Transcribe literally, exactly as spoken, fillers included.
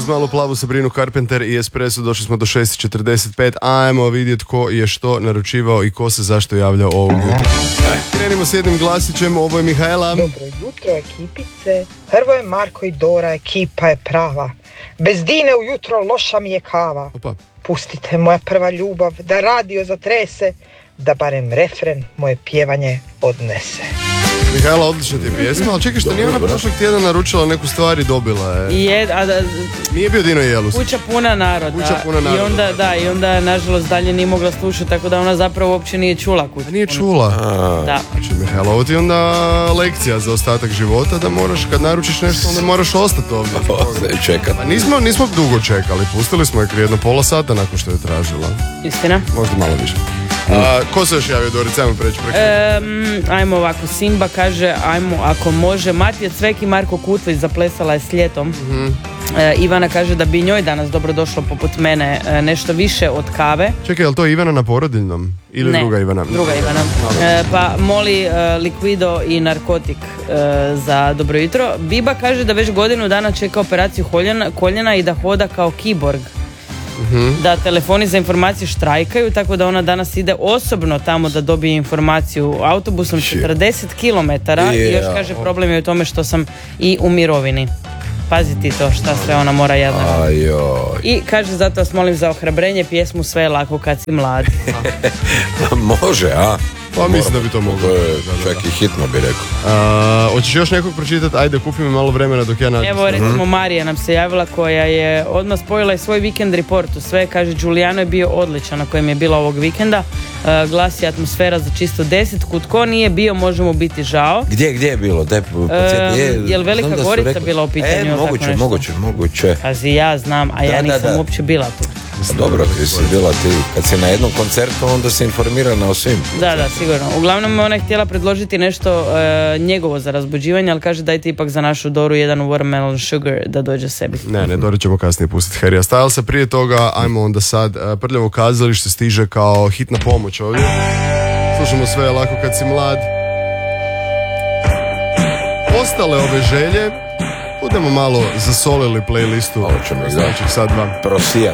uz malu plavu Sabrinu Carpenter i Espresso došli smo do šest četrdeset pet. Ajmo vidjeti ko je što naručivao i ko se zašto javljao ovog jutra. Krenimo s jednim glasićem, ovo je Mihajla. Dobro jutro ekipice, Hrvoje, Marko i Dora, ekipa je prava. Bez Dine ujutro loša mi je kava. Opa. Pustite moja prva ljubav da radio zatrese, da barem refren moje pjevanje odnese. Mihajla, odlična ti je pjesma, ali čekaj što nije ona prošlog tjedna naručila neku stvar i dobila je. Je, a da, nije bio Dino Jelus. Kuća puna naroda. Kuća puna naroda. I onda, da, i onda nažalost dalje nije mogla slušati, tako da ona zapravo uopće nije čula kuću. A nije čula? Da. Znači, Mihajla, ovo ti je onda lekcija za ostatak života, da moraš, kad naručiš nešto, onda moraš ostati ovdje. Ovdje čekati. Pa nismo, nismo dugo čekali, pustili smo je prije jedno pola sata nakon što je tražila. Istina? Možda malo više. A, ko se još javio, Dorica, ajmo preći preko? Um, ajmo ovako, Simba kaže, ajmo ako može, Matija Cvek i Marko Kutlić zaplesala je s ljetom. Mm-hmm. E, Ivana kaže da bi njoj danas dobro došlo poput mene e, nešto više od kave. Čekaj, je li to Ivana na porodiljnom? Ili ne, druga Ivana? druga Ivana. E, pa moli e, Liquido i narkotik e, za dobro jutro. Biba kaže da već godinu dana čeka operaciju koljena, koljena i da hoda kao kiborg. Mm-hmm. Da telefoni za informacije štrajkaju, tako da ona danas ide osobno tamo da dobije informaciju autobusom četrdeset kilometara. Yeah. I još kaže problem je u tome što sam i u mirovini. Pazi ti to šta sve ona mora jedna. I kaže zato vas molim za ohrabrenje pjesmu Sve je lako kad si mlad. Može, a? Pa mislim da bi to moglo. Čak i hitno bi rekao. A, hoćeš još nekog pročitati? Ajde, kupi mi malo vremena dok ja nađem. Evo recimo mm-hmm. Marija nam se javila koja je odmah spojila i svoj vikend report u sve. Kaže Giuliano je bio odličan na kojem je bila ovog vikenda. Uh, glasi atmosfera za čisto deset. Kud ko nije bio možemo biti žao. Gdje, gdje je bilo? Daj, uh, je, je li Velika Gorica rekli... bila u pitanju? E, moguće, moguće, moguće. Pazi, ja znam, a da, ja nisam da, da. uopće bila tu. Dobro, ti si bila ti. Kad si na jednom koncertu, onda si informirana o svim. Da, da, sigurno. Uglavnom ona je htjela predložiti nešto uh, njegovo za razbuđivanje, ali kaže dajte ipak za našu Doru jedan watermelon sugar da dođe sebi. Ne, ne, Dori ćemo kasnije pustiti Harrya Stylesa. Prije toga, ajmo onda sad, uh, Prljavo kazalište stiže kao hitna pomoć ovdje. Slušamo Sve je lako kad si mlad. Ostale ove želje budemo malo zasolili playlistu. Ovo ćemo ih sad dva. Prosija.